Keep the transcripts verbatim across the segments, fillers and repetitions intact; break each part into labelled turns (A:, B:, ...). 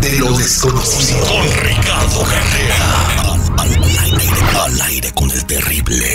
A: de lo desconocido. Con Ricardo Carrera. Al, al, al, aire, al aire con el terrible.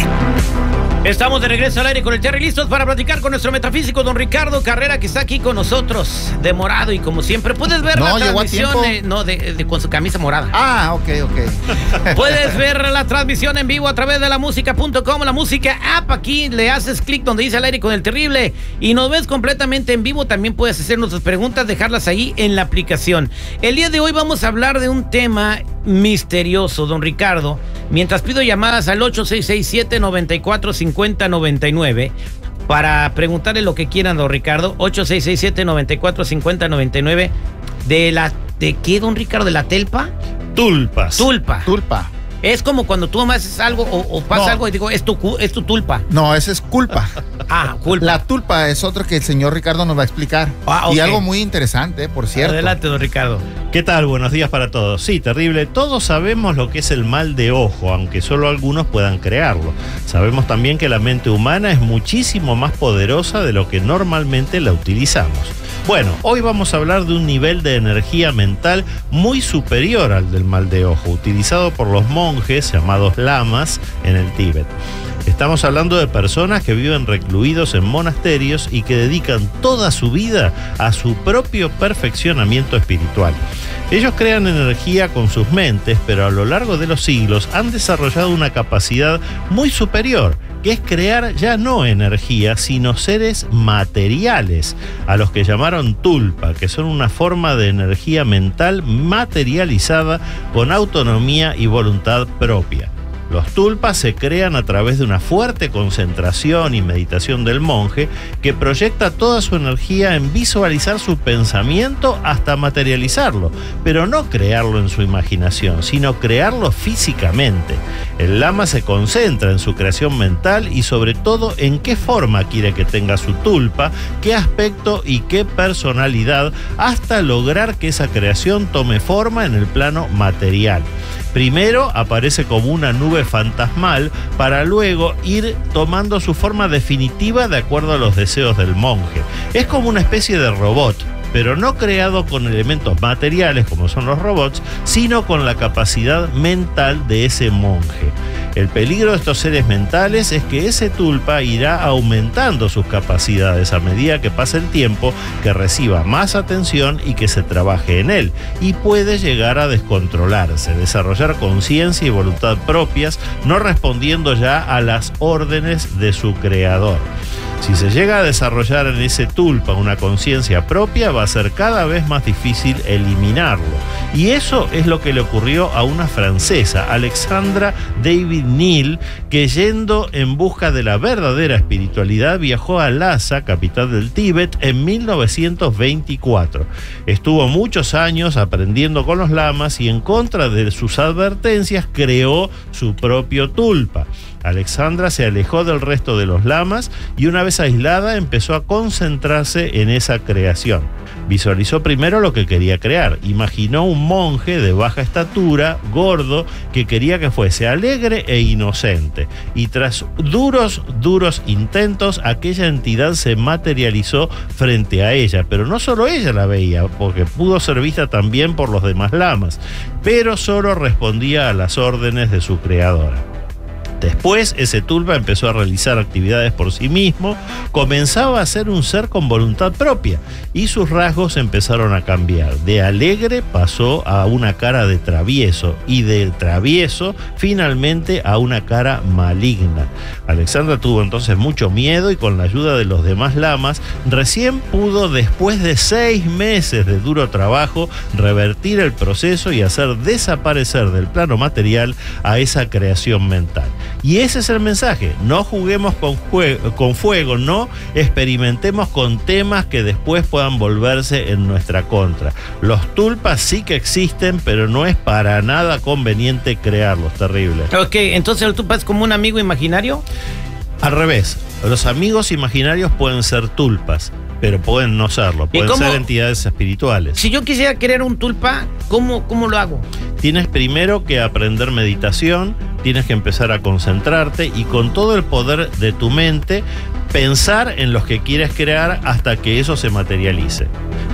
B: Estamos de regreso al aire con el Terry, listos para platicar con nuestro metafísico don Ricardo Carrera, que está aquí con nosotros, de morado, y como siempre puedes ver
C: no,
B: la transmisión
C: eh,
B: no de, de, con su camisa morada.
C: Ah, ok, ok.
B: Puedes ver la transmisión en vivo a través de la música punto com, la música app. Aquí le haces clic donde dice al aire con el terrible y nos ves completamente en vivo. También puedes hacer nuestras preguntas, dejarlas ahí en la aplicación. El día de hoy vamos a hablar de un tema misterioso, don Ricardo. Mientras pido llamadas al ocho seis seis siete, nueve cuatro, cinco cero nueve nueve para preguntarle lo que quieran, don Ricardo. Ocho seis seis siete, nueve cuatro, cinco cero nueve nueve. ¿De la de qué, don Ricardo? ¿De la telpa?
D: Tulpas.
B: Tulpa.
C: Tulpa.
B: Es como cuando tú haces algo o, o pasa
C: no.
B: algo y digo, es tu, es tu tulpa.
C: No, esa es culpa.
B: Ah, culpa.
C: La tulpa es otra que el señor Ricardo nos va a explicar.
B: Ah, okay.
C: Y algo muy interesante, por cierto.
B: Adelante, don Ricardo.
D: ¿Qué tal? Buenos días para todos. Sí, terrible. Todos sabemos lo que es el mal de ojo, aunque solo algunos puedan crearlo. Sabemos también que la mente humana es muchísimo más poderosa de lo que normalmente la utilizamos. Bueno, hoy vamos a hablar de un nivel de energía mental muy superior al del mal de ojo, utilizado por los monjes llamados lamas en el Tíbet. Estamos hablando de personas que viven recluidos en monasterios y que dedican toda su vida a su propio perfeccionamiento espiritual. Ellos crean energía con sus mentes, pero a lo largo de los siglos han desarrollado una capacidad muy superior, que es crear ya no energía, sino seres materiales, a los que llamaron tulpa, que son una forma de energía mental materializada con autonomía y voluntad propia. Los tulpas se crean a través de una fuerte concentración y meditación del monje que proyecta toda su energía en visualizar su pensamiento hasta materializarlo, pero no crearlo en su imaginación, sino crearlo físicamente. El lama se concentra en su creación mental y sobre todo en qué forma quiere que tenga su tulpa, qué aspecto y qué personalidad, hasta lograr que esa creación tome forma en el plano material. Primero aparece como una nube fantasmal para luego ir tomando su forma definitiva de acuerdo a los deseos del monje. Es como una especie de robot, pero no creado con elementos materiales como son los robots, sino con la capacidad mental de ese monje. El peligro de estos seres mentales es que ese tulpa irá aumentando sus capacidades a medida que pase el tiempo, que reciba más atención y que se trabaje en él, y puede llegar a descontrolarse, desarrollar conciencia y voluntad propias, no respondiendo ya a las órdenes de su creador. Si se llega a desarrollar en ese tulpa una conciencia propia, va a ser cada vez más difícil eliminarlo. Y eso es lo que le ocurrió a una francesa, Alexandra David Neal, que yendo en busca de la verdadera espiritualidad viajó a Lhasa, capital del Tíbet, en mil novecientos veinticuatro. Estuvo muchos años aprendiendo con los lamas y en contra de sus advertencias creó su propio tulpa. Alexandra se alejó del resto de los lamas y una vez aislada empezó a concentrarse en esa creación. Visualizó primero lo que quería crear. Imaginó un monje de baja estatura, gordo, que quería que fuese alegre e inocente. Y tras duros, duros intentos, aquella entidad se materializó frente a ella. Pero no solo ella la veía, porque pudo ser vista también por los demás lamas, pero solo respondía a las órdenes de su creadora. Después, ese tulpa empezó a realizar actividades por sí mismo, comenzaba a ser un ser con voluntad propia y sus rasgos empezaron a cambiar. De alegre pasó a una cara de travieso y de travieso finalmente a una cara maligna. Alexandra tuvo entonces mucho miedo y con la ayuda de los demás lamas recién pudo, después de seis meses de duro trabajo, revertir el proceso y hacer desaparecer del plano material a esa creación mental. Y ese es el mensaje: no juguemos con, con fuego, no experimentemos con temas que después puedan volverse en nuestra contra. Los tulpas sí que existen, pero no es para nada conveniente crearlos, terrible.
B: Ok, entonces el tulpa es como un amigo imaginario.
D: Al revés, los amigos imaginarios pueden ser tulpas, pero pueden no serlo, pueden ser entidades espirituales.
B: Si yo quisiera crear un tulpa, ¿cómo, cómo lo hago?
D: Tienes primero que aprender meditación, tienes que empezar a concentrarte y con todo el poder de tu mente pensar en los que quieres crear hasta que eso se materialice.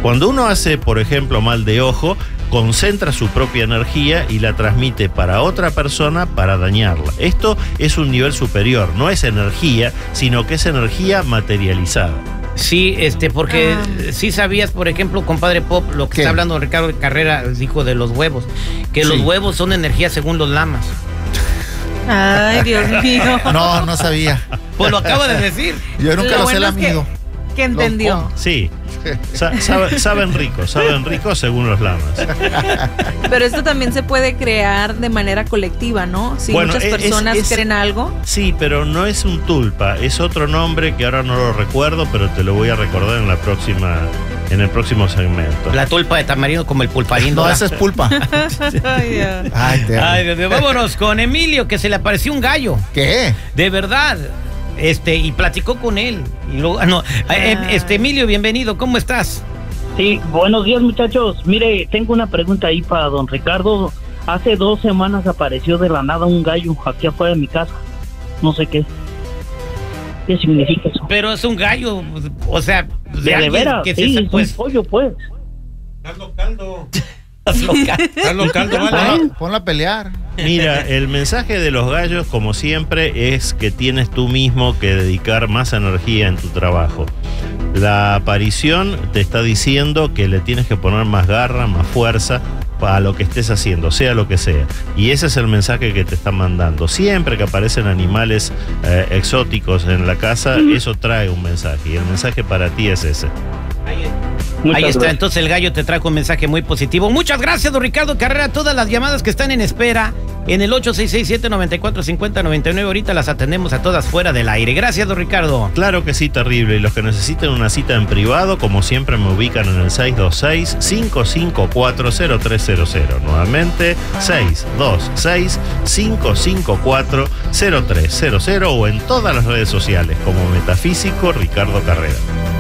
D: Cuando uno hace, por ejemplo, mal de ojo, concentra su propia energía y la transmite para otra persona para dañarla. Esto es un nivel superior, no es energía, sino que es energía materializada.
B: Sí, este, porque ah. sí sabías, por ejemplo, compadre Pop, lo que ¿Qué? Está hablando Ricardo Carrera, dijo de los huevos, que sí. Los huevos son energía según los lamas.
E: Ay, Dios mío.
C: No, no sabía.
B: Pues lo acabo de decir.
C: Yo nunca
E: lo
C: lo
E: bueno
C: sé,
E: es
C: amigo.
E: Que, que entendió.
D: Sí. Sa sabe, saben rico, saben rico según los lamas.
E: Pero esto también se puede crear de manera colectiva, ¿no? Si bueno, muchas personas es, es, creen algo.
D: Sí, pero no es un tulpa, es otro nombre que ahora no lo recuerdo, pero te lo voy a recordar en la próxima, en el próximo segmento.
B: La tulpa de tamarindo como el pulparindo.
C: No, esa es pulpa.
E: Ay, Dios.
C: Ay,
B: Ay, Dios mío. Vámonos con Emilio, que se le apareció un gallo.
C: ¿Qué?
B: De verdad. Este, y platicó con él. Y luego, no, ah. Este, Emilio, bienvenido, ¿cómo estás?
F: Sí, buenos días, muchachos. Mire, tengo una pregunta ahí para don Ricardo. Hace dos semanas apareció de la nada un gallo aquí afuera de mi casa. No sé qué. ¿Qué significa eso?
B: Pero es un gallo, o sea, de,
F: de, de veras,
B: que
F: sí,
B: se,
F: es
B: pues,
F: un pollo, pues.
G: Hazlo caldo.
B: Hazlo caldo.
G: Hazlo caldo, vale.
C: Ponla, ponla a pelear.
D: Mira, el mensaje de los gallos, como siempre, es que tienes tú mismo que dedicar más energía en tu trabajo. La aparición te está diciendo que le tienes que poner más garra, más fuerza a lo que estés haciendo, sea lo que sea. Y ese es el mensaje que te están mandando. Siempre que aparecen animales eh, exóticos en la casa, mm. eso trae un mensaje. Y el mensaje para ti es ese.
B: Ahí Ahí está, gracias. Entonces el gallo te trajo un mensaje muy positivo. Muchas gracias, don Ricardo Carrera. Todas las llamadas que están en espera en el ocho seis seis, siete nueve cuatro, cinco cero nueve nueve, ahorita las atendemos a todas fuera del aire. Gracias, don Ricardo.
D: Claro que sí, terrible. Y los que necesiten una cita en privado, como siempre, me ubican en el seis dos seis, cinco cinco cuatro, cero tres cero cero. Nuevamente, seis dos seis, cinco cinco cuatro, cero tres cero cero o en todas las redes sociales como Metafísico Ricardo Carrera.